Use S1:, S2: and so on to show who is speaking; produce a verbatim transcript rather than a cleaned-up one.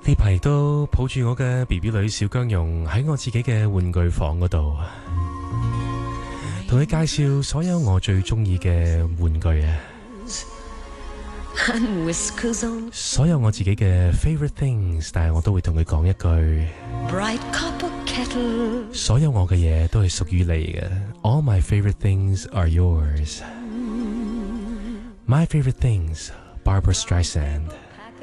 S1: 呢排都抱住我嘅 B B 女小姜蓉喺我自己嘅玩具房嗰度，同佢介紹所有我最中意嘅玩具啊，所有我自己嘅 favorite things， 但係我都會同佢講一句，所有我嘅嘢都係屬於你嘅。All my favorite things are yours. My favorite things, Barbara Streisand.